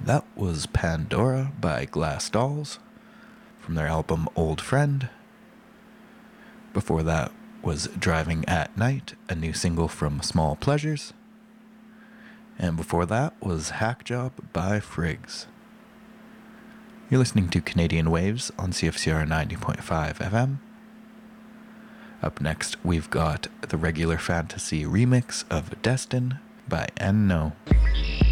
That was Pandora by Glass Dolls from their album Old Friend. Before that was Driving at Night, a new single from Small Pleasures. And before that was Hack Job by Friggs. You're listening to Canadian Waves on CFCR 90.5 FM. Up next, we've got the Regular Fantasy remix of Destin by N No.